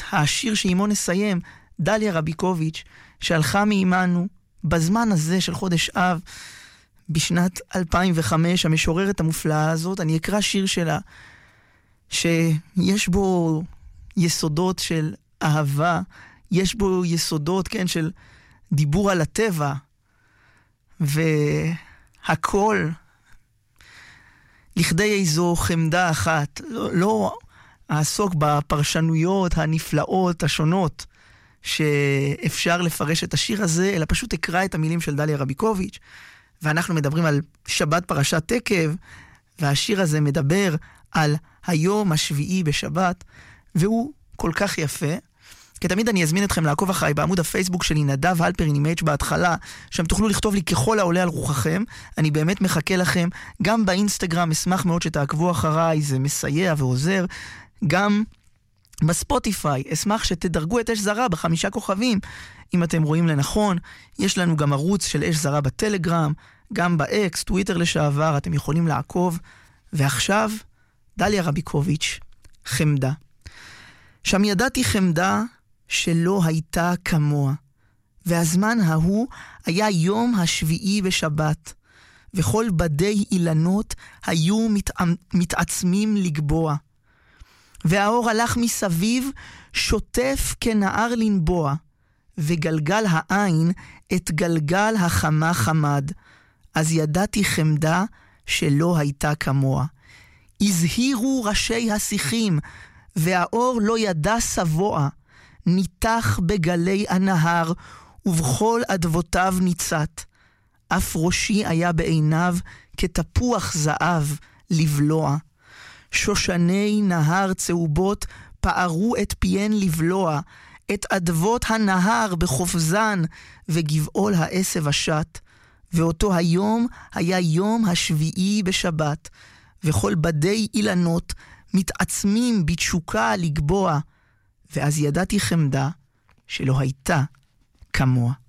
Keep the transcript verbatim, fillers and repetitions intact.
השיר שעימו נסיים, דליה רביקוביץ', שהלכה מעימנו בזמן הזה של חודש אב, בשנת אלפיים וחמש, המשוררת המופלאה הזאת. אני אקרא שיר שלה, שיש בו יסודות של אהבה, יש בו יסודות, כן, של דיבור על הטבע, והכל לכדי איזו חמדה אחת. לא, לא אעסוק בפרשנויות הנפלאות השונות שאפשר לפרש את השיר הזה, אלא פשוט אקרא את המילים של דליה רביקוביץ'. ואנחנו מדברים על שבת פרשת תקב, והשיר הזה מדבר על היום השביעי בשבת, והוא כל כך יפה. כתמיד אני אזמין אתכם לעקוב אחריי בעמוד הפייסבוק שלי, נדב הלפרין עם H בהתחלה, שם תוכלו לכתוב לי ככל העולה על רוחכם. אני באמת מחכה לכם. גם באינסטגרם אשמח מאוד שתעקבו אחריי, זה מסייע ועוזר. גם בספוטיפיי אשמח שתדרגו את אש זרה בחמישה כוכבים, אם אתם רואים לנכון. יש לנו גם ערוץ של אש זרה בטלגרם, גם באקס, טוויטר לשעבר, אתם יכולים לעקוב. ועכשיו, דליה רביקוביץ', חמדה. שם ידעתי חמדה שלא הייתה כמוה, והזמן ההוא היה יום השביעי בשבת, וכל בדי אילנות היו מתע... מתעצמים לגבוע, והאור הלך מסביב שוטף כנער לנבוע, וגלגל העין את גלגל החמה חמד. אז ידעתי חמדה שלא הייתה כמוה. הזהירו ראשי השיחים, והאור לא ידע סבוע, ניתח בגלי הנהר, ובכל אדבותיו ניצת. אף ראשי היה בעיניו כתפוח זהב לבלוע. שושני נהר צהובות פערו את פיין לבלוע, את אדבות הנהר בחופזן, וגבעול העשב השת. ואותו היום היה יום השביעי בשבת, וכל בדי אילנות מתעצמים בתשוקה לגבוע, ואז ידעתי חמדה שלא הייתה כמוה.